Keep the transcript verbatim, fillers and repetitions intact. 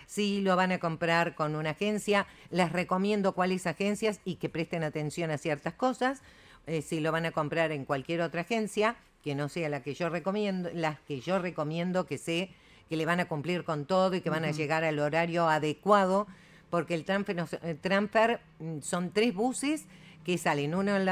Si lo van a comprar con una agencia, les recomiendo cuáles agencias y que presten atención a ciertas cosas. Eh, si lo van a comprar en cualquier otra agencia, que no sea la que yo recomiendo, las que yo recomiendo, que sé que le van a cumplir con todo y que van a Ujú. llegar al horario adecuado, porque el transfer, el transfer son tres buses que salen uno en la